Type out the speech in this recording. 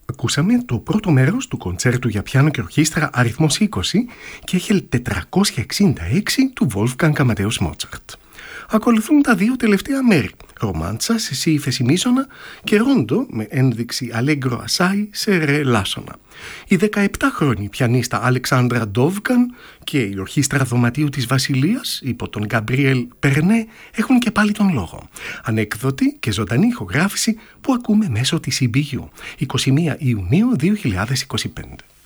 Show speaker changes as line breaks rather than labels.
Ακούσαμε το πρώτο μέρος του κοντσέρτου για πιάνο και ορχήστρα αριθμός 20 και έχει 466 του Wolfgang Amadeus Mozart. Ακολουθούν τα δύο τελευταία μέρη, ρομάντσα σε σι ύφεση μίζωνα και ρόντο με ένδειξη αλέγκρο ασάι σε ρε λάσονα. Η 17χρονη πιανίστα Αλεξάνδρα Ντόβκαν και η ορχήστρα δωματίου της Βασιλείας υπό τον Γκαμπρίελ Περνέ έχουν και πάλι τον λόγο. Ανέκδοτη και ζωντανή ηχογράφηση που ακούμε μέσω της CBU, 21 Ιουνίου 2025.